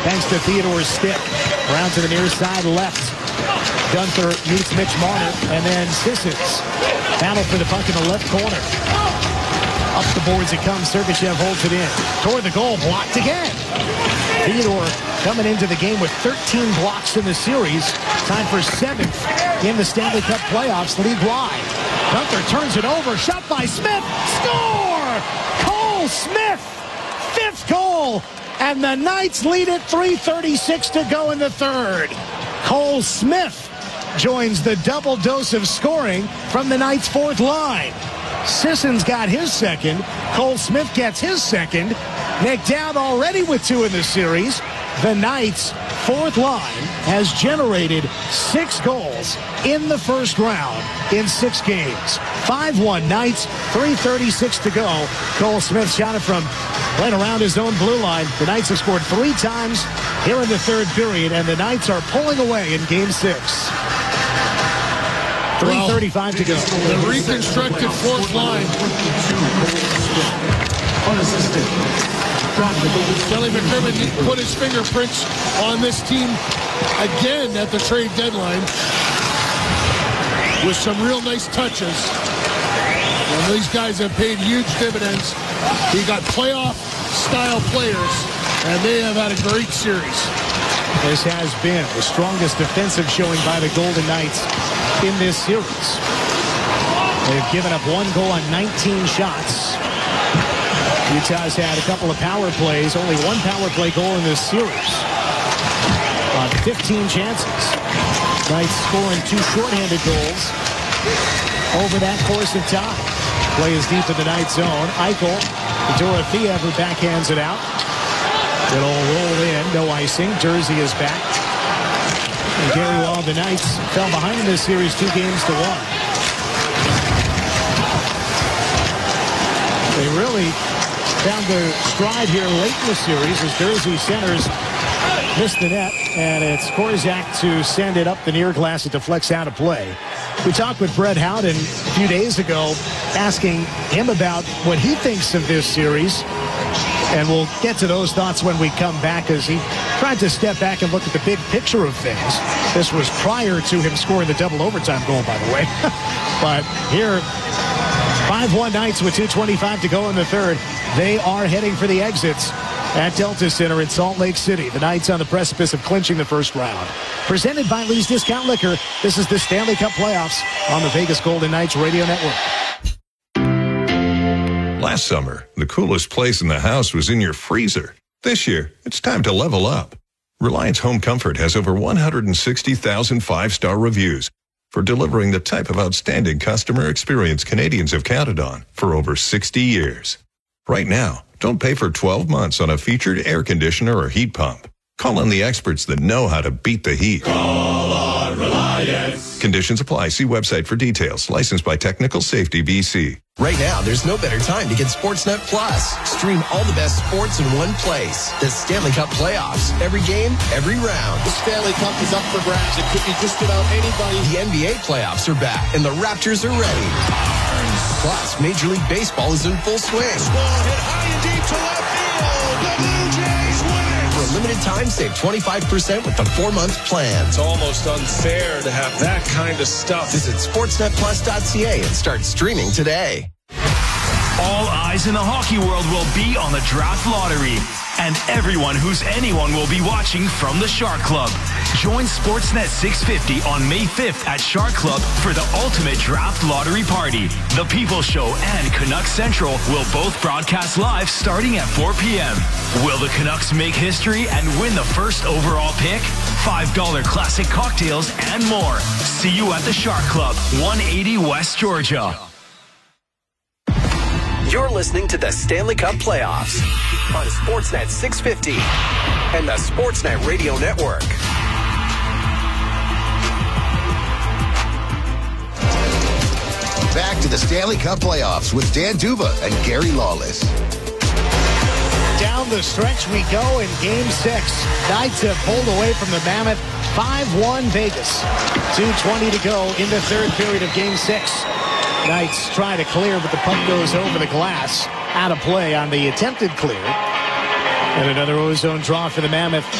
thanks to Theodore's stick. Around to the near side left. Gunther meets Mitch Marner, and then Sissons. Battle for the puck in the left corner. Up the boards it comes. Sergachev holds it in. Toward the goal, blocked again. Theodore coming into the game with 13 blocks in the series. Time for 7th in the Stanley Cup playoffs, league-wide. Gunther turns it over. Shot by Smith. Score! Cole Smith! 5th goal. And the Knights lead it. 3:36 to go in the third. Cole Smith joins the double dose of scoring from the Knights' 4th line. Sissons got his second. Cole Smith gets his second. Nick Dowd already with 2 in the series. The Knights' 4th line has generated 6 goals in the first round in 6 games. 5-1 Knights, 3:36 to go. Cole Smith shot it from right around his own blue line. The Knights have scored 3 times here in the third period, and the Knights are pulling away in Game 6. 3:35 to go. The reconstructed 4th line. Unassisted. Kelly McCrimmon put his fingerprints on this team again at the trade deadline with some real nice touches. And these guys have paid huge dividends. He got playoff-style players, and they have had a great series. This has been the strongest defensive showing by the Golden Knights in this series. They've given up 1 goal on 19 shots. Utah's had a couple of power plays, only 1 power play goal in this series on 15 chances. Knights scoring 2 shorthanded goals over that course of time. Play is deep in the Knights zone. Eichel, Dorothea, who backhands it out. It'll roll in, no icing. Jersey is back. And Gary Law, the Knights fell behind in this series 2-1. They really found their stride here late in the series as Jersey centers missed the net, and it's Korzak to send it up the near glass. It deflects out of play. We talked with Brett Howden a few days ago, asking him about what he thinks of this series, and we'll get to those thoughts when we come back as he tried to step back and look at the big picture of things. This was prior to him scoring the double overtime goal, by the way. But here, 5-1 Knights with 2:25 to go in the third. They are heading for the exits at Delta Center in Salt Lake City. The Knights on the precipice of clinching the first round. Presented by Lee's Discount Liquor, this is the Stanley Cup Playoffs on the Vegas Golden Knights Radio Network. Last summer, the coolest place in the house was in your freezer. This year, it's time to level up. Reliance Home Comfort has over 160,000 5-star reviews for delivering the type of outstanding customer experience Canadians have counted on for over 60 years. Right now, don't pay for 12 months on a featured air conditioner or heat pump. Call on the experts that know how to beat the heat. Call on Reliance. Conditions apply. See website for details. Licensed by Technical Safety BC. Right now, there's no better time to get Sportsnet Plus. Stream all the best sports in one place. The Stanley Cup Playoffs. Every game, every round. The Stanley Cup is up for grabs. It could be just about anybody. The NBA playoffs are back, and the Raptors are ready. Plus, Major League Baseball is in full swing. Ball hit high and deep to left field. The Blue Jays win it. For a limited time, save 25% with the 4-month plan. It's almost unfair to have that kind of stuff. Visit sportsnetplus.ca and start streaming today. All eyes in the hockey world will be on the draft lottery, and everyone who's anyone will be watching from the Shark Club. Join Sportsnet 650 on May 5th at Shark Club for the ultimate draft lottery party. The People Show and Canucks Central will both broadcast live starting at 4 p.m. Will the Canucks make history and win the first overall pick? $5 classic cocktails and more. See you at the Shark Club, 180 West Georgia. You're listening to the Stanley Cup Playoffs on Sportsnet 650 and the Sportsnet Radio Network. Back to the Stanley Cup Playoffs with Dan Duva and Gary Lawless. Down the stretch we go in Game 6. Knights have pulled away from the Mammoth. 5-1 Vegas. 2:20 to go in the third period of Game 6. Knights try to clear, but the puck goes over the glass. Out of play on the attempted clear. And another ozone draw for the Mammoth.